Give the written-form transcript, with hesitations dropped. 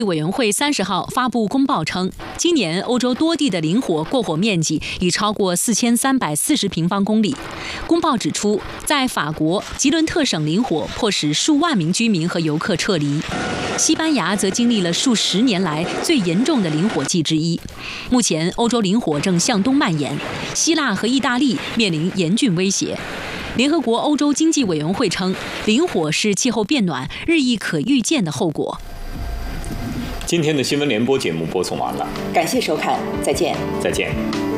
委员会30号发布公报称，今年欧洲多地的林火过火面积已超过4340平方公里。公报指出，在法国吉伦特省林火迫使数万名居民和游客撤离，西班牙则经历了数十年来最严重的林火季之一。目前，欧洲林火正向东蔓延，希腊和意大利面临严峻威胁。联合国欧洲经济委员会称，林火是气候变暖日益可预见的后果。 今天的新闻联播节目播送完了， 感谢收看，再见。 再见。